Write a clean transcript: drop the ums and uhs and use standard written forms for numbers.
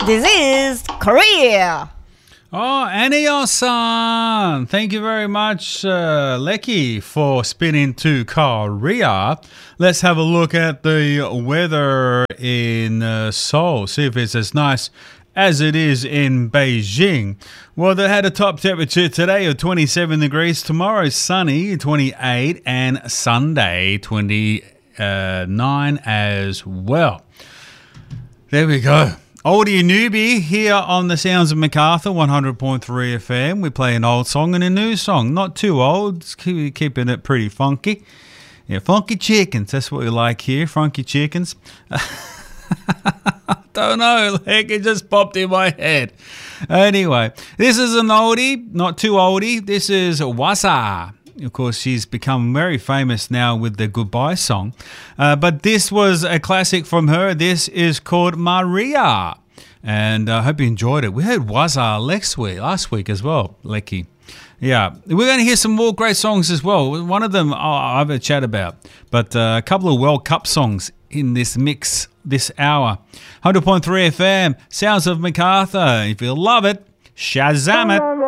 This is Korea. Oh, Anio-san. Thank you very much, Lecky, for spinning to Korea. Let's have a look at the weather in Seoul. See if it's as nice as it is in Beijing. Well, they had a top temperature today of 27 degrees. Tomorrow, sunny, 28. And Sunday, 29 as well. There we go. Oldie newbie here on the Sounds of MacArthur 100.3 FM. We play an old song and a new song. Not too old, keeping it pretty funky. Yeah, funky chickens, that's what we like here, funky chickens. Don't know, like it just popped in my head. Anyway, this is an oldie, not too oldie. This is Wasa. Of course, she's become very famous now with the Goodbye song. But this was a classic from her. This is called Maria. And I hope you enjoyed it. We heard Waza last week as well, Lecky. Yeah, we're going to hear some more great songs as well. One of them I have a chat about. But a couple of World Cup songs in this mix this hour. 100.3 FM, Sounds of MacArthur. If you love it, Shazam it.